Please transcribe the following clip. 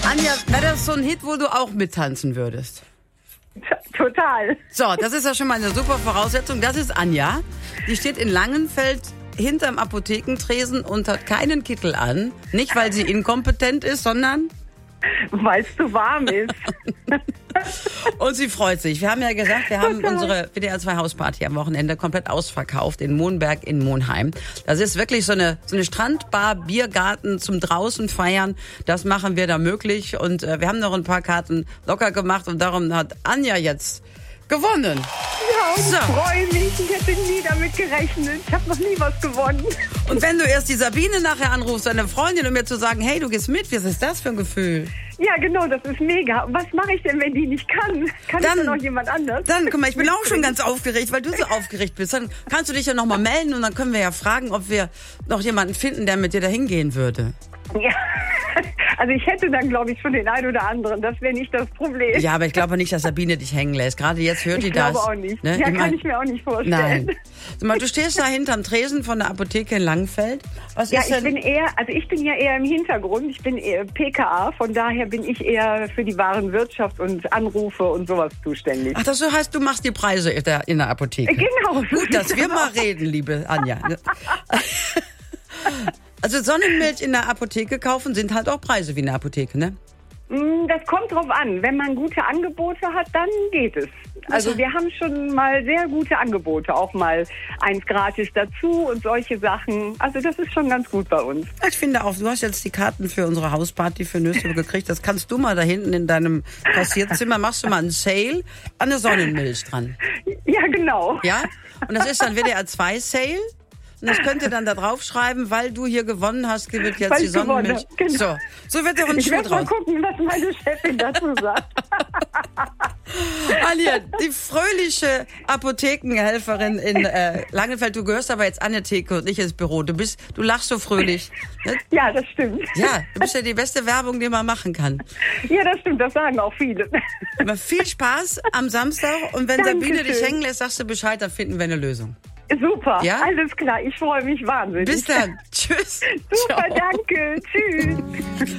Anja, wäre das so ein Hit, wo du auch mittanzen würdest? Total. So, das ist ja schon mal eine super Voraussetzung. Das ist Anja. Die steht in Langenfeld hinterm Apothekentresen und hat keinen Kittel an. Nicht, weil sie inkompetent ist, sondern... Weil es zu warm ist. Und sie freut sich. Wir haben ja gesagt, wir haben unsere WDR 2 Hausparty am Wochenende komplett ausverkauft in Monberg in Monheim. Das ist wirklich so eine Strandbar, Biergarten zum draußen feiern. Das machen wir da möglich. Und wir haben noch ein paar Karten locker gemacht und darum hat Anja jetzt gewonnen. Ja, ich freue mich. Ich hätte nie damit gerechnet. Ich habe noch nie was gewonnen. Und wenn du erst die Sabine nachher anrufst, deine Freundin, um mir zu sagen, hey, du gehst mit, was ist das für ein Gefühl? Ja, genau, das ist mega. Was mache ich denn, wenn die nicht kann? Kann dann noch jemand anders? Dann, guck mal, ich bin auch schon ganz aufgeregt, weil du so aufgeregt bist. Dann kannst du dich ja noch mal melden und dann können wir ja fragen, ob wir noch jemanden finden, der mit dir da hingehen würde. Ja, also ich hätte dann, glaube ich, schon den einen oder anderen. Das wäre nicht das Problem. Ja, aber ich glaube nicht, dass Sabine dich hängen lässt. Gerade jetzt hört die das. Ich glaube auch nicht. Ne? Ja, kann ich mir auch nicht vorstellen. Nein. Sag mal, du stehst da hinterm Tresen von der Apotheke in Langenfeld. Was ist denn? Ich bin ja eher im Hintergrund. Ich bin eher PKA, von daher bin ich eher für die Warenwirtschaft und Anrufe und sowas zuständig. Ach, das so heißt, du machst die Preise in der Apotheke. Genau. Gut, dass wir mal reden, liebe Anja. Also Sonnenmilch in der Apotheke kaufen sind halt auch Preise wie in der Apotheke, ne? Das kommt drauf an. Wenn man gute Angebote hat, dann geht es. Also wir haben schon mal sehr gute Angebote, auch mal eins gratis dazu und solche Sachen. Also das ist schon ganz gut bei uns. Ich finde auch, du hast jetzt die Karten für unsere Hausparty für Nösel gekriegt. Das kannst du mal da hinten in deinem Passierzimmer, machst du mal einen Sale an der Sonnenmilch dran. Ja, genau. Ja? Und das ist dann WDR 2 Sale. Und das könnt ihr dann da draufschreiben, weil du hier gewonnen hast, wird jetzt die Sonnenmilch. Genau. So wird doch ein Schuh draus. Ich werde mal gucken, was meine Chefin dazu sagt. Anja, die fröhliche Apothekenhelferin in Langenfeld. Du gehörst aber jetzt an der Theke und nicht ins Büro. Du lachst so fröhlich. Ne? Ja, das stimmt. Ja, du bist ja die beste Werbung, die man machen kann. Ja, das stimmt. Das sagen auch viele. Aber viel Spaß am Samstag. Und wenn Sabine dich hängen lässt, sagst du Bescheid, dann finden wir eine Lösung. Super, ja? Alles klar. Ich freue mich wahnsinnig. Bis dann. Tschüss. Super, ciao. Danke. Tschüss.